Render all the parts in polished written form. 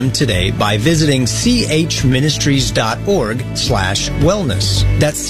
today by visiting chministries.org/wellness. That's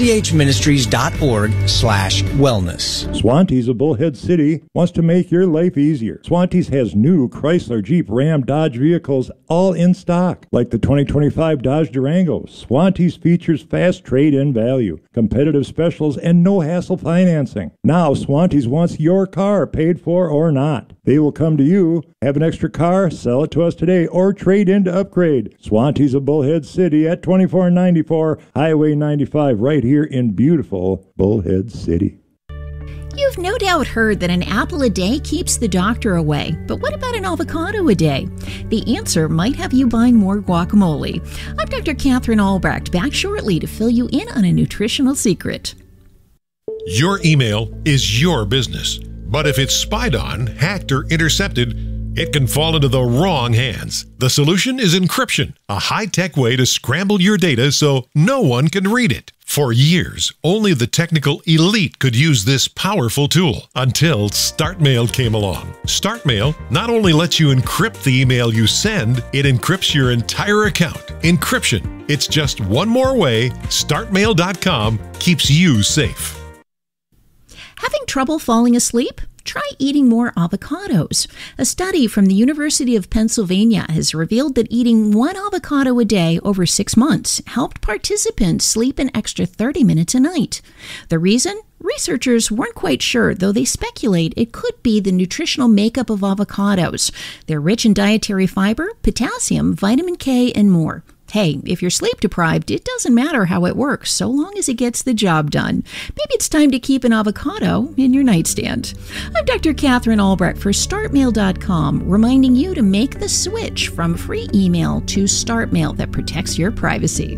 chministries.org/wellness. Swantee's of Bullhead City wants to make your life easier. Swantee's has new Chrysler, Jeep, Ram, Dodge vehicles all in stock, like the 2025 Dodge Durango. Swantee's features fast trade-in value, competitive specials, and no-hassle financing. Now Swantee's wants your car, paid for or not. They will come to you, have an extra car, sell it to us today, or trade in to upgrade. Swantee's of Bullhead City at 2494 Highway 95, right here in beautiful Bullhead City. You've no doubt heard that an apple a day keeps the doctor away, but what about an avocado a day? The answer might have you buying more guacamole. I'm Dr. Catherine Albrecht, back shortly to fill you in on a nutritional secret. Your email is your business, but if it's spied on, hacked, or intercepted, it can fall into the wrong hands. The solution is encryption, a high-tech way to scramble your data so no one can read it. For years, only the technical elite could use this powerful tool until StartMail came along. StartMail not only lets you encrypt the email you send, it encrypts your entire account. Encryption. It's just one more way StartMail.com keeps you safe. Having trouble falling asleep? Try eating more avocados. A study from the University of Pennsylvania has revealed that eating one avocado a day over 6 months helped participants sleep an extra 30 minutes a night. The reason? Researchers weren't quite sure, though they speculate it could be the nutritional makeup of avocados. They're rich in dietary fiber, potassium, vitamin K, and more. Hey, if you're sleep deprived, it doesn't matter how it works, so long as it gets the job done. Maybe it's time to keep an avocado in your nightstand. I'm Dr. Catherine Albrecht for StartMail.com, reminding you to make the switch from free email to StartMail that protects your privacy.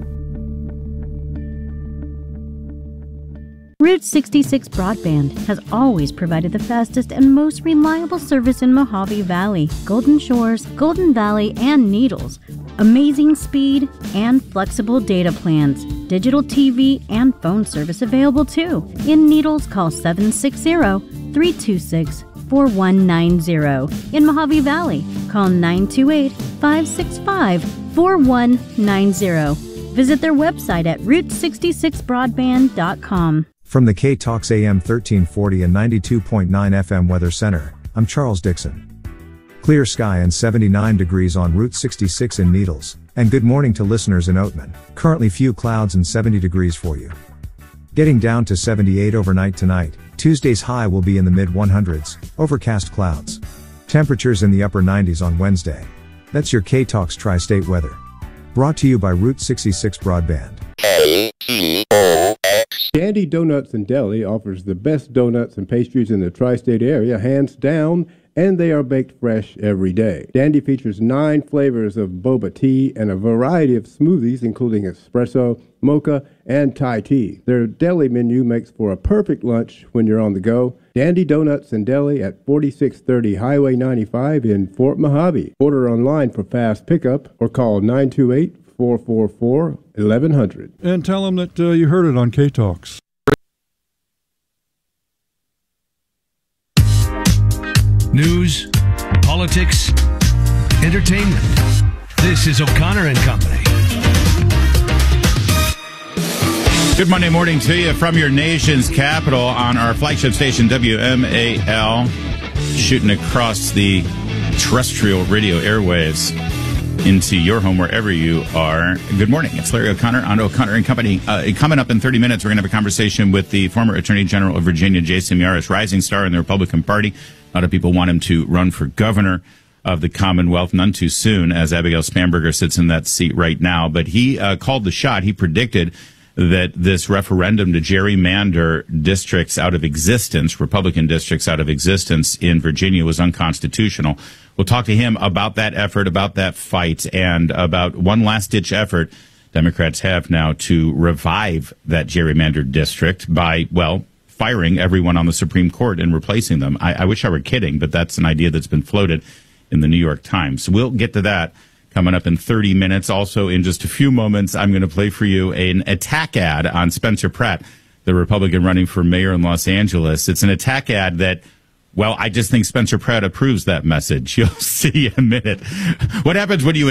Route 66 Broadband has always provided the fastest and most reliable service in Mojave Valley, Golden Shores, Golden Valley, and Needles. Amazing speed and flexible data plans. Digital TV and phone service available too. In Needles, call 760-326-4190. In Mojave Valley, call 928-565-4190. Visit their website at route66broadband.com. From the K-Talks AM 1340 and 92.9 FM Weather Center, I'm Charles Dixon. Clear sky and 79 degrees on Route 66 in Needles, and good morning to listeners in Oatman. Currently few clouds and 70 degrees for you. Getting down to 78 overnight tonight. Tuesday's high will be in the mid-100s, overcast clouds. Temperatures in the upper 90s on Wednesday. That's your K-Talks Tri-State weather. Brought to you by Route 66 Broadband. Dandy Donuts and Deli offers the best donuts and pastries in the tri-state area, hands down, and they are baked fresh every day. Dandy features 9 flavors of boba tea and a variety of smoothies, including espresso, mocha, and Thai tea. Their deli menu makes for a perfect lunch when you're on the go. Dandy Donuts and Deli at 4630 Highway 95 in Fort Mojave. Order online for fast pickup or call 928-444-1100. And tell them that you heard it on K-Talks. News, politics, entertainment. This is O'Connor and Company. Good Monday morning to you from your nation's capital on our flagship station, WMAL, shooting across the terrestrial radio airwaves into your home wherever you are. Good morning. It's Larry O'Connor on O'Connor and Company. Coming up in 30 minutes, we're going to have a conversation with the former Attorney General of Virginia, Jason Miyares, rising star in the Republican Party. A lot of people want him to run for governor of the Commonwealth, none too soon, as Abigail Spanberger sits in that seat right now. But he called the shot. He predicted that this referendum to gerrymander districts out of existence, Republican districts out of existence in Virginia, was unconstitutional. We'll talk to him about that effort, about that fight, and about one last-ditch effort Democrats have now to revive that gerrymandered district by, well, firing everyone on the Supreme Court and replacing them. I wish I were kidding, but that's an idea that's been floated in the New York Times. So we'll get to that coming up in 30 minutes. Also, in just a few moments, I'm going to play for you an attack ad on Spencer Pratt, the Republican running for mayor in Los Angeles. It's an attack ad that Well, I just think Spencer Pratt approves that message. You'll see in a minute. What happens when you